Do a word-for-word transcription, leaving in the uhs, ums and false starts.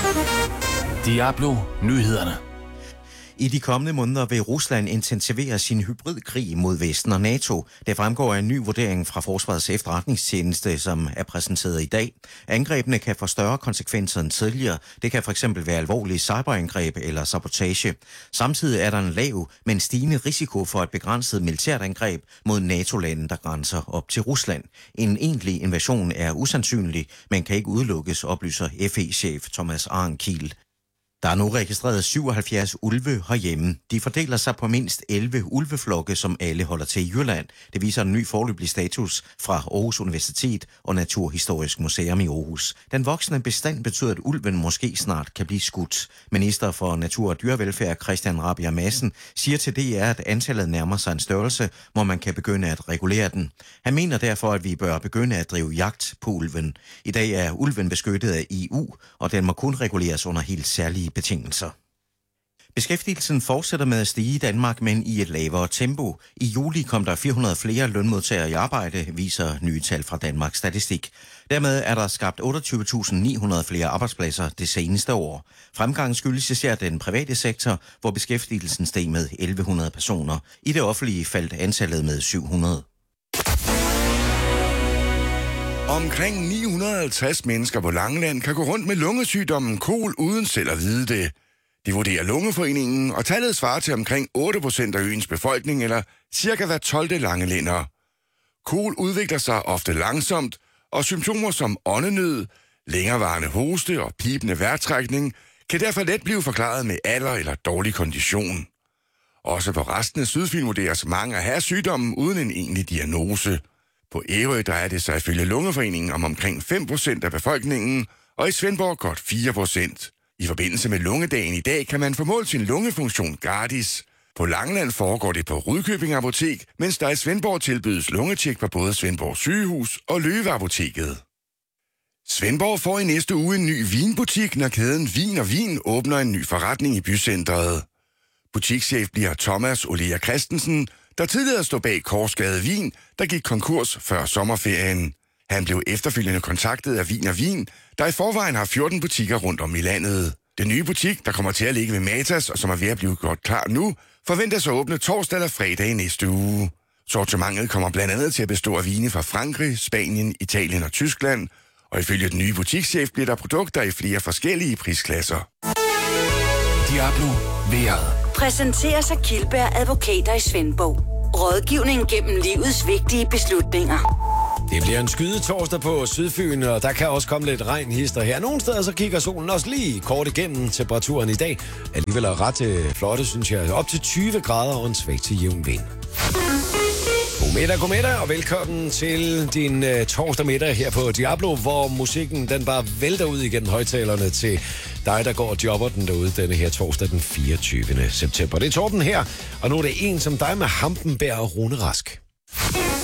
Diablo Nyhederne. I de kommende måneder vil Rusland intensivere sin hybridkrig mod Vesten og NATO. Det fremgår af en ny vurdering fra Forsvarets efterretningstjeneste, som er præsenteret i dag. Angrebene kan få større konsekvenser end tidligere. Det kan fx være alvorlige cyberangreb eller sabotage. Samtidig er der en lav, men stigende risiko for et begrænset militært angreb mod NATO-lande, der grænser op til Rusland. En egentlig invasion er usandsynlig, men kan ikke udelukkes, oplyser F E-chef Thomas Arnkiel. Der er nu registreret syvoghalvfjerds ulve herhjemme. De fordeler sig på mindst elleve ulveflokke, som alle holder til i Jylland. Det viser en ny foreløbig status fra Aarhus Universitet og Naturhistorisk Museum i Aarhus. Den voksne bestand betyder, at ulven måske snart kan blive skudt. Minister for Natur- og Dyrevelfærd Christian Rabjerg Madsen siger til D R, at antallet nærmer sig en størrelse, hvor man kan begynde at regulere den. Han mener derfor, at vi bør begynde at drive jagt på ulven. I dag er ulven beskyttet af E U, og den må kun reguleres under helt særlige betingelser. Beskæftigelsen fortsætter med at stige i Danmark, men i et lavere tempo. I juli kom der fire hundrede flere lønmodtagere i arbejde, viser nye tal fra Danmarks Statistik. Dermed er der skabt otteogtyve tusind ni hundrede flere arbejdspladser det seneste år. Fremgangen skyldes især den private sektor, hvor beskæftigelsen steg med elleve hundrede personer. I det offentlige faldt antallet med syv hundrede. Omkring ni hundrede og halvtreds mennesker på Langeland kan gå rundt med lungesygdommen kol uden selv at vide det. De vurderer Lungeforeningen, og tallet svarer til omkring otte procent af øens befolkning, eller cirka hver tolvte langelænder. Kol udvikler sig ofte langsomt, og symptomer som åndenød, længerevarende hoste og pibende vejrtrækning kan derfor let blive forklaret med alder eller dårlig kondition. Også på resten af Sydfyn vurderes mange at have sygdommen uden en egentlig diagnose. På Ærø drejer det sig ifølge Lungeforeningen om omkring fem procent af befolkningen, og i Svendborg godt fire procent. I forbindelse med lungedagen i dag kan man få målt sin lungefunktion gratis. På Langeland foregår det på Rudkøbing Apotek, mens der i Svendborg tilbydes lungetjek på både Svendborg Sygehus og Løve Apoteket. Svendborg får i næste uge en ny vinbutik, når kæden Vin og Vin åbner en ny forretning i bycentret. Butikschef bliver Thomas Olea Christensen, der tidligere stod bag Korsgade Vin, der gik konkurs før sommerferien. Han blev efterfølgende kontaktet af Vin og Vin, der i forvejen har fjorten butikker rundt om i landet. Den nye butik, der kommer til at ligge ved Matas, og som er ved at blive gjort klar nu, forventes at åbne torsdag eller fredag i næste uge. Sortimentet kommer blandt andet til at bestå af vine fra Frankrig, Spanien, Italien og Tyskland, og ifølge den nye butikschef bliver der produkter i flere forskellige prisklasser. Diablo vejret. Præsenteres af Kildberg Advokater i Svendborg. Rådgivning gennem livets vigtige beslutninger. Det bliver en skydetorsdag på Sydfyn, og der kan også komme lidt regn hister her. Nogle steder så kigger solen også lige kort igennem. Temperaturen i dag alligevel er ret øh, flotte, synes jeg. Op til tyve grader og en svag til jævn vind. Godmiddag, godmiddag, og velkommen til din uh, torsdag middag her på Diablo, hvor musikken den bare vælter ud igennem højtalerne til dig, der går og jobber den derude denne her torsdag den fireogtyvende september. Det er Torben her, og nu er det en som dig med Hampenberg og Rune Rask.